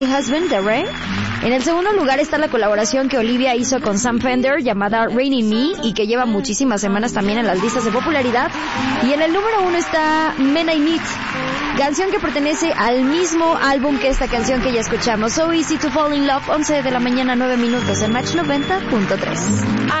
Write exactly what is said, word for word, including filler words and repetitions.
Husband de Rey. En el segundo lugar está la colaboración que Olivia hizo con Sam Fender llamada Raining Me y que lleva muchísimas semanas también en las listas de popularidad. Y en el número uno está Men I Meet, canción que pertenece al mismo álbum que esta canción que ya escuchamos, So Easy to Fall in Love. Once de la mañana, nueve minutos en Match noventa punto tres.